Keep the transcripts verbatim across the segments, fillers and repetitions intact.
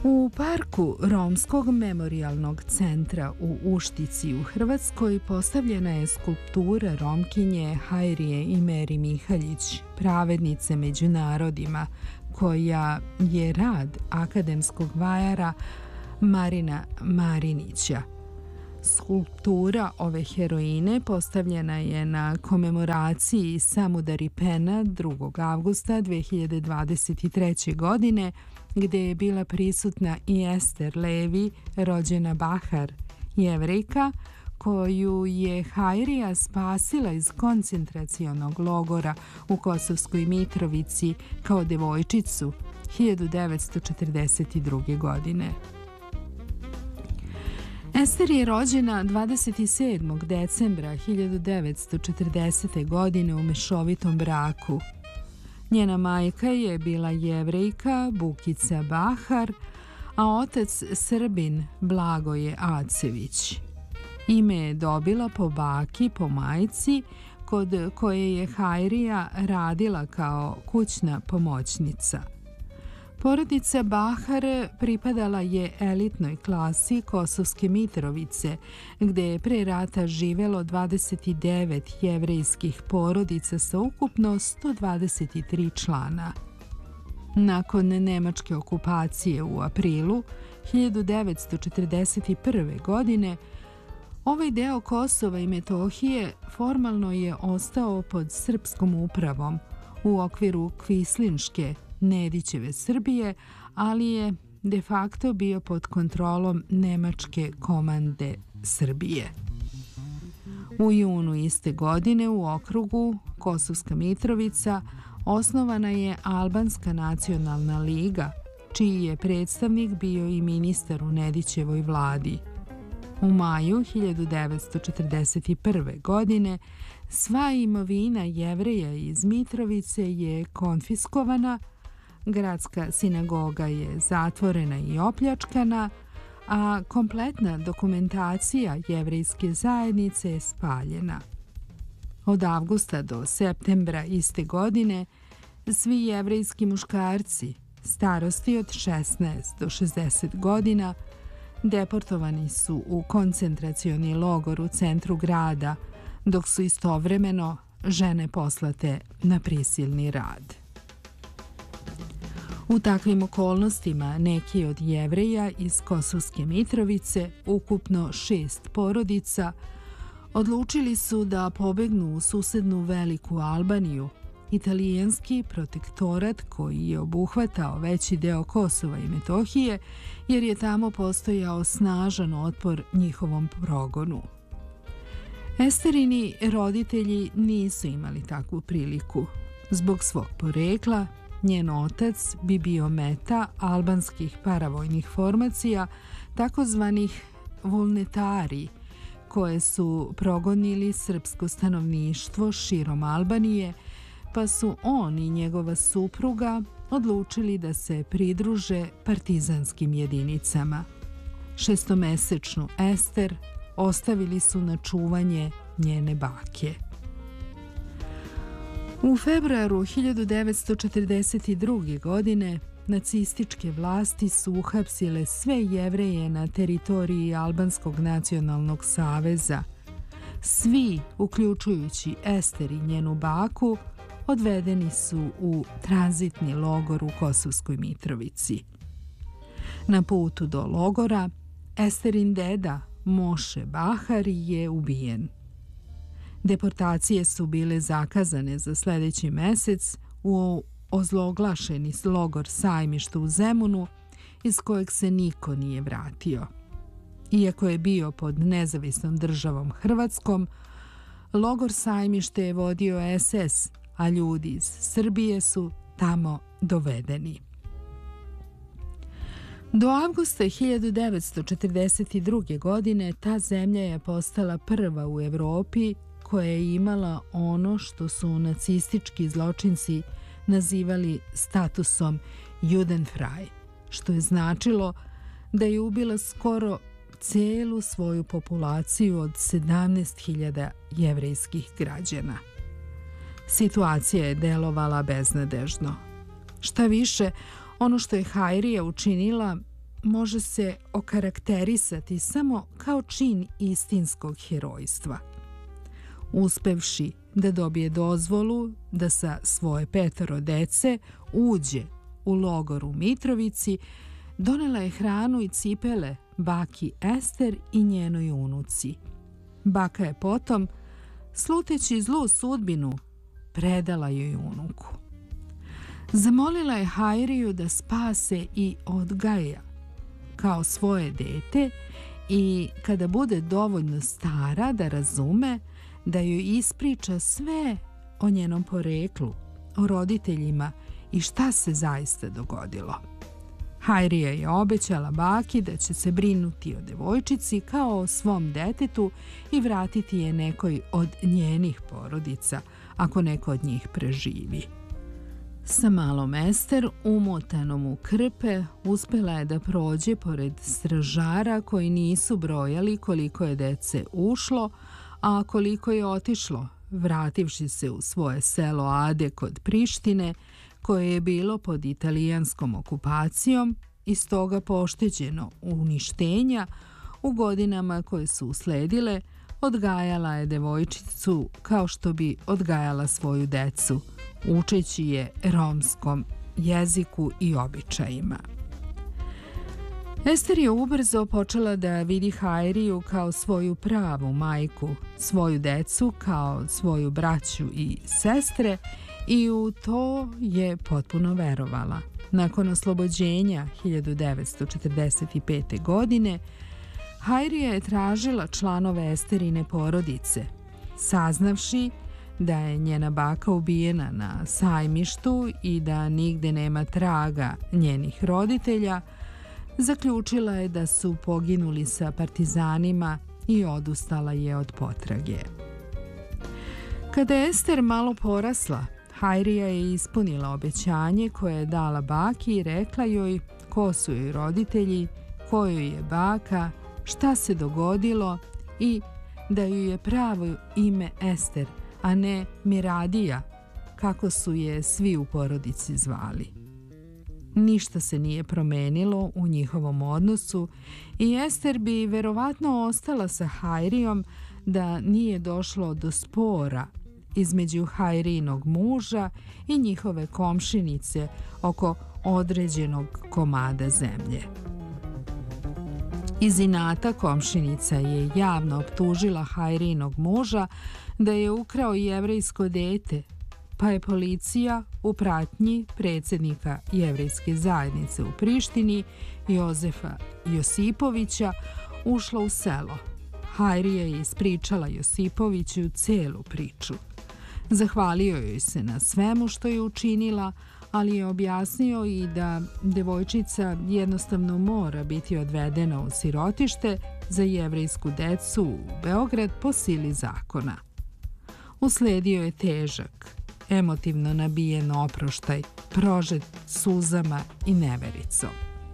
U parku Romskog memorijalnog centra u Uštici u Hrvatskoj postavljena je skulptura Romkinje Hajrije Imeri Mihaljić, pravednice među narodima, koja je rad akademskog vajara Marina Marinića. Skulptura ove heroine postavljena je na komemoraciji Samudaripena drugog avgusta dve hiljade dvadeset treće. godine, gde je bila prisutna i Ester Levi, rođena Bahar, Jevrejka, koju je Hajrija spasila iz koncentracionog logora u Kosovskoj Mitrovici kao devojčicu hiljadu devetsto četrdeset druge. godine. Ester je rođena dvadeset sedmog decembra hiljadu devetsto četrdesete. godine u mešovitom braku. Njena majka je bila Jevrejka Bukica Bahar, a otac Srbin Blagoje Acević. Ime je dobila po baki, po majci, kod koje je Hajrija radila kao kućna pomoćnica. Porodica Bahar pripadala je elitnoj klasi Kosovske Mitrovice, gde je pre rata živelo dvadeset devet jevrejskih porodica sa ukupno sto dvadeset tri člana. Nakon nemačke okupacije u aprilu hiljadu devetsto četrdeset prve. godine, ovaj deo Kosova i Metohije formalno je ostao pod srpskom upravom u okviru Kvislinške Nedićeve Srbije, ali je de facto bio pod kontrolom Nemačke komande Srbije. U junu iste godine u okrugu Kosovska Mitrovica osnovana je Albanska nacionalna liga, čiji je predstavnik bio i ministar u Nedićevoj vladi. U maju hiljadu devetsto četrdeset prve. godine sva imovina Jevreja iz Mitrovice je konfiskovana, gradska sinagoga je zatvorena i opljačkana, a kompletna dokumentacija jevrejske zajednice je spaljena. Od avgusta do septembra iste godine svi jevrejski muškarci starosti od šesnaest do šezdeset godina deportovani su u koncentracioni logor u centru grada, dok su istovremeno žene poslate na prisilni rad. U takvim okolnostima neki od Jevreja iz Kosovske Mitrovice, ukupno šest porodica, odlučili su da pobegnu u susednu Veliku Albaniju, italijanski protektorat koji je obuhvatao veći deo Kosova i Metohije, jer je tamo postojao snažan otpor njihovom progonu. Esterini roditelji nisu imali takvu priliku. Zbog svog porekla, njen otac bi bio meta albanskih paravojnih formacija, takozvanih vulnetari, koje su progonili srpsko stanovništvo širom Albanije, pa su on i njegova supruga odlučili da se pridruže partizanskim jedinicama. Šestomesečnu Ester ostavili su na čuvanje njene bake. U februaru hiljadu devetsto četrdeset druge. godine nacističke vlasti su uhapsile sve Jevreje na teritoriji Albanskog nacionalnog saveza. Svi, uključujući Ester i njenu baku, odvedeni su u tranzitni logor u Kosovskoj Mitrovici. Na putu do logora, Esterin deda Moše Bahar je ubijen. Deportacije su bile zakazane za sljedeći mesec u ozloglašeni logor Sajmište u Zemunu, iz kojeg se niko nije vratio. Iako je bio pod nezavisnom državom Hrvatskom, logor Sajmište je vodio es es, a ljudi iz Srbije su tamo dovedeni. Do avgusta hiljadu devetsto četrdeset druge. godine ta zemlja je postala prva u Evropi koja je imala ono što su nacistički zločinci nazivali statusom Judenfrei, što je značilo da je ubila skoro celu svoju populaciju od sedamnaest hiljada jevrejskih građana. Situacija je delovala beznadežno. Šta više, ono što je Hajrija učinila može se okarakterisati samo kao čin istinskog herojstva. Uspevši da dobije dozvolu da sa svoje petoro dece uđe u logor u Mitrovici, donela je hranu i cipele baki Ester i njenoj unuci. Baka je potom, sluteći zlu sudbinu, predala joj unuku. Zamolila je Hajriju da spase i odgaja kao svoje dete i kada bude dovoljno stara da razume, da joj ispriča sve o njenom poreklu, o roditeljima i šta se zaista dogodilo. Hajrija je obećala baki da će se brinuti o devojčici kao o svom detetu i vratiti je nekoj od njenih porodica, ako neko od njih preživi. Sa malom Ester, umotanom u krpe, uspela je da prođe pored stražara koji nisu brojali koliko je dece ušlo, a koliko je otišlo, vrativši se u svoje selo Ade kod Prištine, koje je bilo pod italijanskom okupacijom i stoga pošteđeno uništenja. U godinama koje su usledile, odgajala je devojčicu kao što bi odgajala svoju decu, učeći je romskom jeziku i običajima. Ester je ubrzo počela da vidi Hajriju kao svoju pravu majku, svoju decu kao svoju braću i sestre i u to je potpuno verovala. Nakon oslobođenja hiljadu devetsto četrdeset pete. godine, Hajrija je tražila članove Esterine porodice, saznavši da je njena baka ubijena na Sajmištu i da nigde nema traga njenih roditelja. Zaključila je da su poginuli sa partizanima i odustala je od potrage. Kada je Ester malo porasla, Hajrija je ispunila obećanje koje je dala baki i rekla joj ko su joj roditelji, ko joj je baka, šta se dogodilo i da joj je pravo ime Ester, a ne Miradija, kako su je svi u porodici zvali. Ništa se nije promenilo u njihovom odnosu i Ester bi verovatno ostala sa Hajrijom da nije došlo do spora između Hajrijinog muža i njihove komšinice oko određenog komada zemlje. Iz inata komšinica je javno optužila Hajrijinog muža da je ukrao jevrejsko dete, pa je policija u pratnji predsjednika jevrejske zajednice u Prištini, Jozefa Josipovića, ušla u selo. Hajrija je ispričala Josipoviću celu priču. Zahvalio joj se na svemu što je učinila, ali je objasnio i da devojčica jednostavno mora biti odvedena u sirotište za jevrejsku decu u Beograd po sili zakona. Usledio je težak, emotivno nabijen oproštaj, prožet suzama i nevericom.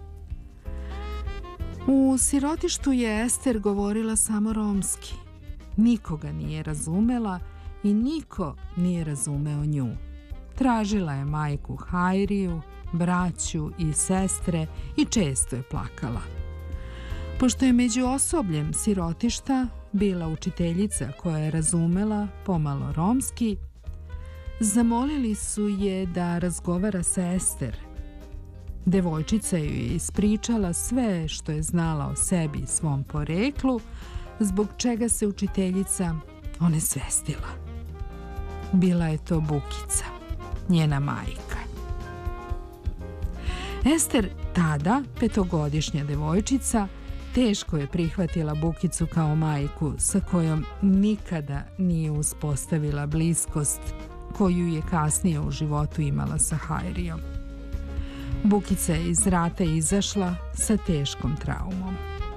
U sirotištu je Ester govorila samo romski. Nikoga nije razumela i niko nije razumeo nju. Tražila je majku Hajriju, braću i sestre i često je plakala. Pošto je među osobljem sirotišta bila učiteljica koja je razumela pomalo romski, zamolili su je da razgovara sa Ester. Devojčica joj je ispričala sve što je znala o sebi i svom poreklu, zbog čega se učiteljica onesvestila. Bila je to Bukica, njena majka. Ester, tada petogodišnja devojčica, teško je prihvatila Bukicu kao majku sa kojom nikada nije uspostavila bliskost koju je kasnije u životu imala sa Hajrijom. Bukica je iz rata izašla sa teškom traumom.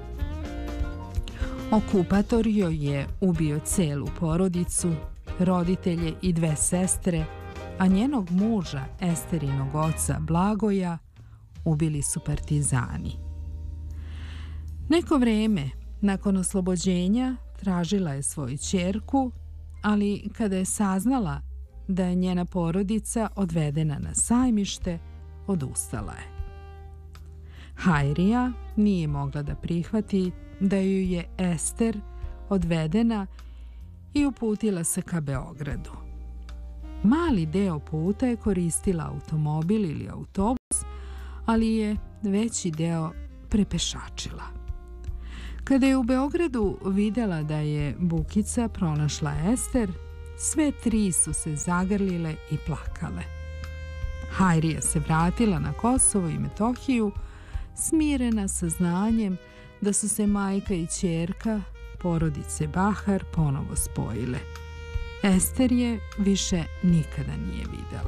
Okupator joj je ubio celu porodicu, roditelje i dve sestre, a njenog muža, Esterinog oca Blagoja, ubili su partizani. Neko vreme nakon oslobođenja tražila je svoju ćerku, ali kada je saznala da je njena porodica odvedena na Sajmište, odustala je. Hajrija nije mogla da prihvati da ju je Ester odvedena i uputila se ka Beogradu. Mali deo puta je koristila automobil ili autobus, ali je veći deo prepešačila. Kada je u Beogradu videla da je Bukica pronašla Ester, sve tri su se zagrlile i plakale. Hajrija se vratila na Kosovo i Metohiju, smirena sa znanjem da su se majka i ćerka porodice Bahar ponovo spojile. Ester je više nikada nije videla.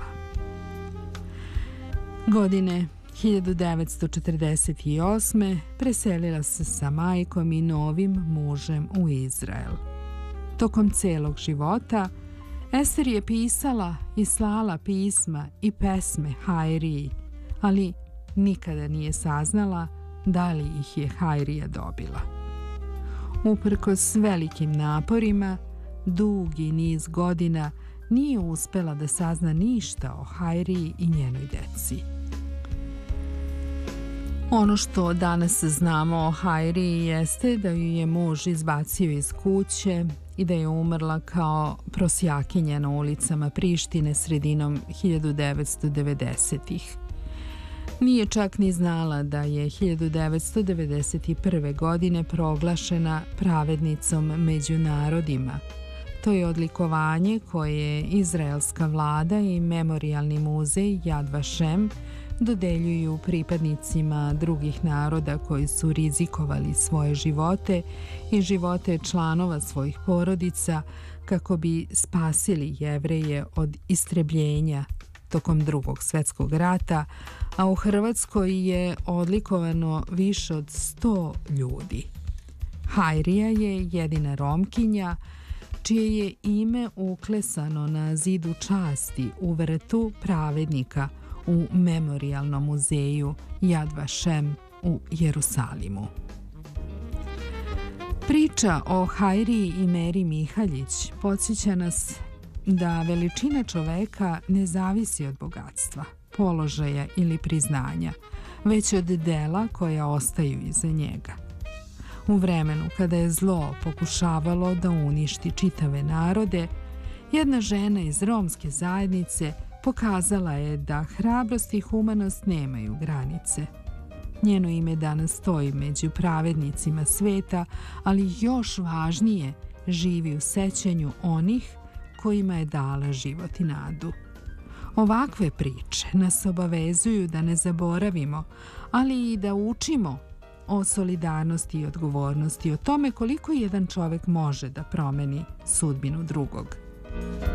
Godine hiljadu devetsto četrdeset osme. preselila se sa majkom i novim mužem u Izrael. Tokom celog života Ester je pisala i slala pisma i pesme Hajriji, ali nikada nije saznala da li ih je Hajrija dobila. Uprkos velikim naporima, dugi niz godina nije uspela da sazna ništa o Hajriji i njenoj deci. Ono što danas znamo o Hajriji jeste da ju je muž izbacio iz kuće i da je umrla kao prosjakinja na ulicama Prištine sredinom hiljadu devetsto devedesetih. Nije čak ni znala da je hiljadu devetsto devedeset prve. godine proglašena pravednicom među narodima. To je odlikovanje koje je izraelska vlada i memorijalni muzej Yad Vashem dodeljuju pripadnicima drugih naroda koji su rizikovali svoje živote i živote članova svojih porodica kako bi spasili Jevreje od istrebljenja tokom Drugog svjetskog rata, a u Hrvatskoj je odlikovano više od sto ljudi. Hajrija je jedina Romkinja čije je ime uklesano na zidu časti u vrtu pravednika u memorijalnom muzeju Yad Vashem u Jerusalimu. Priča o Hajriji i Meri Mihaljić podsjeća nas da veličina čoveka ne zavisi od bogatstva, položaja ili priznanja, već od dela koja ostaju iza njega. U vremenu kada je zlo pokušavalo da uništi čitave narode, jedna žena iz romske zajednice pokazala je da hrabrost i humanost nemaju granice. Njeno ime danas stoji među pravednicima sveta, ali još važnije živi u sećanju onih kojima je dala život i nadu. Ovakve priče nas obavezuju da ne zaboravimo, ali i da učimo o solidarnosti i odgovornosti, o tome koliko jedan čovek može da promeni sudbinu drugog.